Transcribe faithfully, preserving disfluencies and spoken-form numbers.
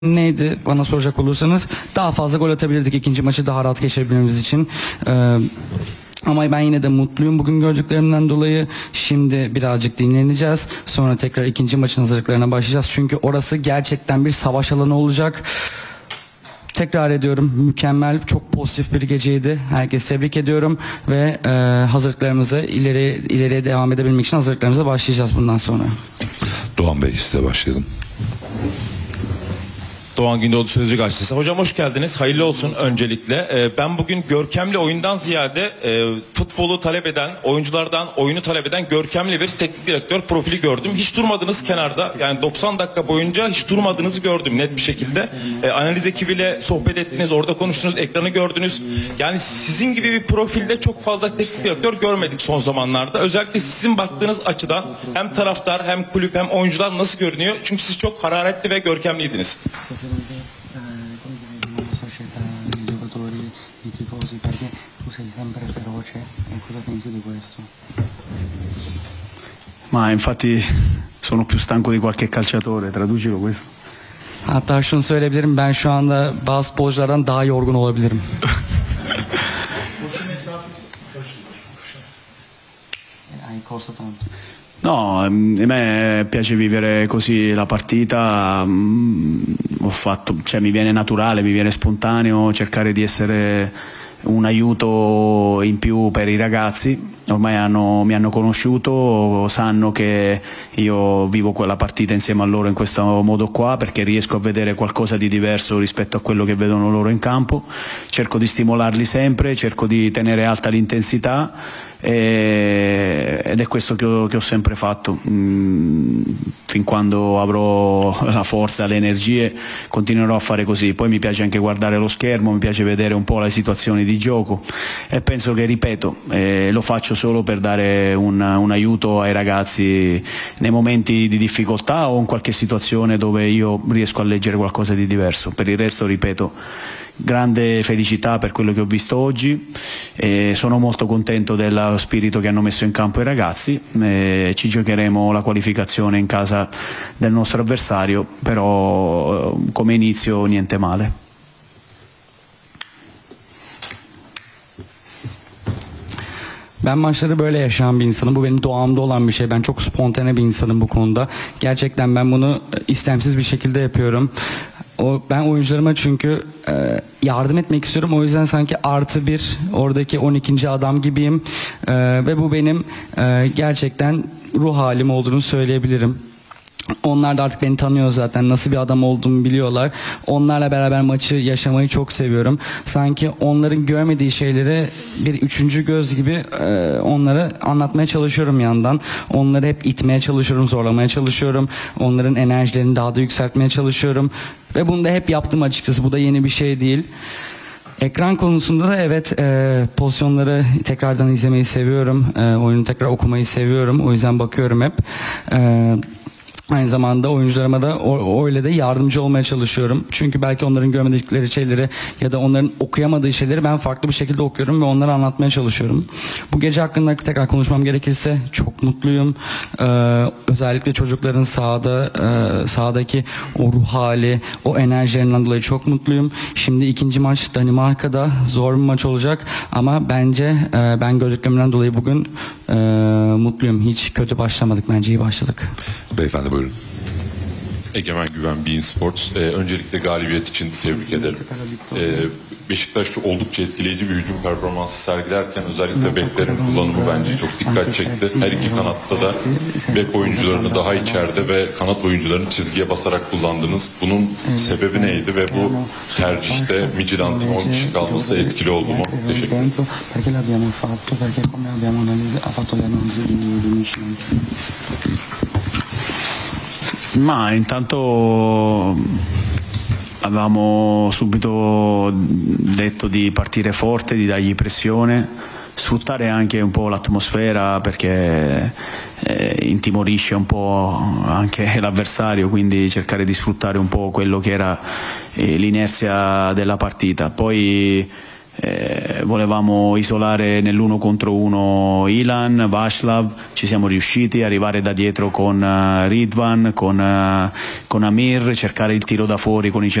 neydi bana soracak olursanız, daha fazla gol atabilirdik ikinci maçı daha rahat geçirebilmemiz için. Ee, ama ben yine de mutluyum bugün gördüklerimden dolayı. Şimdi birazcık dinleneceğiz. Sonra tekrar ikinci maçın hazırlıklarına başlayacağız. Çünkü orası gerçekten bir savaş alanı olacak. Tekrar ediyorum, mükemmel, çok pozitif bir geceydi. Herkesi tebrik ediyorum ve e, hazırlıklarımıza ileri ileriye devam edebilmek için hazırlıklarımıza başlayacağız bundan sonra. Doğan Bey, size başlayalım. Doğan Gündoğdu Sözcü Gazetesi. Hocam hoş geldiniz. Hayırlı olsun öncelikle. Ee, ben bugün görkemli oyundan ziyade e, futbolu talep eden, oyunculardan oyunu talep eden görkemli bir teknik direktör profili gördüm. Hiç durmadınız kenarda. Yani doksan dakika boyunca hiç durmadığınızı gördüm net bir şekilde. E, analiz ekibiyle sohbet ettiniz, orada konuştunuz, ekranı gördünüz. Yani sizin gibi bir profilde çok fazla teknik direktör görmedik son zamanlarda. Özellikle sizin baktığınız açıdan hem taraftar hem kulüp hem oyuncular nasıl görünüyor? Çünkü siz çok hararetli ve görkemliydiniz. Ma infatti sono più stanco di qualche calciatore, traducilo questo. Hatta şunu söyleyebilirim, ben şu anda bazı futbolculardan daha yorgun olabilirim. No, a me piace vivere così la partita, ho fatto, cioè mi viene naturale, mi viene spontaneo cercare di essere un aiuto in più per i ragazzi. Ormai hanno, mi hanno conosciuto, sanno che io vivo quella partita insieme a loro in questo modo qua, perché riesco a vedere qualcosa di diverso rispetto a quello che vedono loro in campo. Cerco di stimolarli sempre, cerco di tenere alta l'intensità e, ed è questo che ho, che ho sempre fatto. Mm, fin quando avrò la forza, le energie, continuerò a fare così. Poi mi piace anche guardare lo schermo, mi piace vedere un po' le situazioni di gioco e penso che, ripeto, eh, lo faccio solo per dare un, un aiuto ai ragazzi nei momenti di difficoltà o in qualche situazione dove io riesco a leggere qualcosa di diverso. Per il resto, ripeto, grande felicità per quello che ho visto oggi e sono molto contento dello spirito che hanno messo in campo i ragazzi. E ci giocheremo la qualificazione in casa del nostro avversario, però come inizio niente male. Ben maçları böyle yaşayan bir insanım. Bu benim doğamda olan bir şey. Ben çok spontane bir insanım bu konuda. Gerçekten ben bunu istemsiz bir şekilde yapıyorum. O, ben oyuncularıma çünkü e, yardım etmek istiyorum. O yüzden sanki artı bir oradaki on ikinci adam gibiyim. E, ve bu benim e, gerçekten ruh halim olduğunu söyleyebilirim. Onlar da artık beni tanıyor zaten. Nasıl bir adam olduğumu biliyorlar. Onlarla beraber maçı yaşamayı çok seviyorum. Sanki onların görmediği şeyleri bir üçüncü göz gibi e, onlara anlatmaya çalışıyorum yandan. Onları hep itmeye çalışıyorum, zorlamaya çalışıyorum. Onların enerjilerini daha da yükseltmeye çalışıyorum. Ve bunu da hep yaptım açıkçası. Bu da yeni bir şey değil. Ekran konusunda da evet, e, pozisyonları tekrardan izlemeyi seviyorum. E, oyunu tekrar okumayı seviyorum. O yüzden bakıyorum hep. E, Aynı zamanda oyuncularıma da o, öyle de yardımcı olmaya çalışıyorum. Çünkü belki onların görmedikleri şeyleri ya da onların okuyamadığı şeyleri ben farklı bir şekilde okuyorum ve onlara anlatmaya çalışıyorum. Bu gece hakkında tekrar konuşmam gerekirse çok mutluyum. Ee, özellikle çocukların sahada, e, sahadaki o ruh hali, o enerjilerinden dolayı çok mutluyum. Şimdi ikinci maç Danimarka'da, zor bir maç olacak ama bence e, ben gördüklerimden dolayı bugün e, mutluyum. Hiç kötü başlamadık, bence iyi başladık. Beyefendi buyurun. Egemen Güven, Bein Sports. Ee, öncelikle galibiyet için tebrik ederim. Ee, Beşiktaş oldukça etkileyici bir hücum performansı sergilerken özellikle beklerin kullanımı bence çok dikkat çekti. Her iki kanatta da bek oyuncularını daha içeride ve kanat oyuncularını çizgiye basarak kullandınız. Bunun sebebi neydi ve bu tercihte Midtjylland'ın on kişi kalması etkili oldu mu? Teşekkür ederim. Ma intanto avevamo subito detto di partire forte, di dargli pressione, sfruttare anche un po' l'atmosfera perché eh, intimorisce un po' anche l'avversario, quindi cercare di sfruttare un po' quello che era eh, l'inerzia della partita. Poi Eh, volevamo isolare nell'uno contro uno Ilan, Vaslav, ci siamo riusciti, arrivare da dietro con uh, Ridvan, con, uh, con Amir, cercare il tiro da fuori con i